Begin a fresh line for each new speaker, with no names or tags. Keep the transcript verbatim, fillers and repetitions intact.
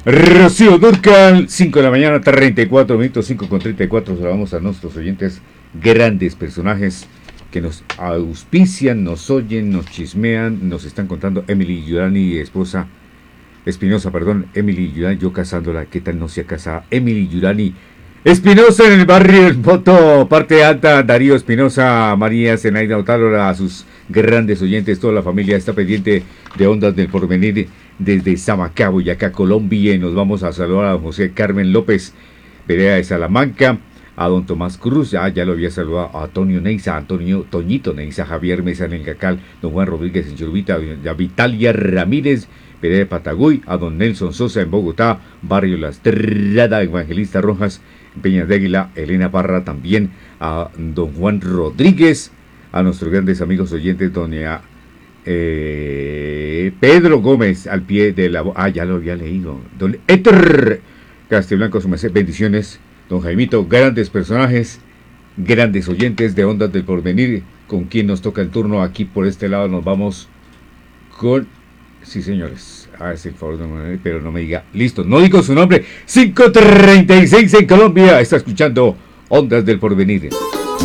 Rocío Durcal, cinco de la mañana, treinta y cuatro minutos, cinco con treinta y cuatro. Saludamos a nuestros oyentes, grandes personajes que nos auspician, nos oyen, nos chismean, nos están contando. Emily Yurani, esposa Espinosa, perdón, Emily Yurani, yo casándola, ¿qué tal no se ha casado? Emily Yurani Espinosa en el barrio El Moto, parte alta, Darío Espinosa, María Zenaida Otálora, a sus grandes oyentes, toda la familia está pendiente de Ondas del Porvenir desde Samacá, Boyacá, Colombia, y nos vamos a saludar a José Carmen López, Perea de Salamanca, a don Tomás Cruz, ah, ya lo había saludado, a Antonio Neiza, Antonio Toñito Neiza, Javier Mesa en el Cacal, don Juan Rodríguez en Churubita, a Vitalia Ramírez, Perea de Patagüey, a don Nelson Sosa en Bogotá, Barrio La Estrada, Evangelista Rojas, Peñas de Águila, Elena Parra también, a don Juan Rodríguez, a nuestros grandes amigos oyentes, doña eh, Pedro Gómez, al pie de la... Ah, ya lo había leído. Don Héctor Castelblanco, su merced, bendiciones. Don Jaimito, grandes personajes, grandes oyentes de Ondas del Porvenir, con quien nos toca el turno aquí por este lado. Nos vamos con... Sí, señores. Ah, es el favor, pero no me diga. Listo, no digo su nombre. cinco treinta y seis en Colombia. Está escuchando Ondas del Porvenir.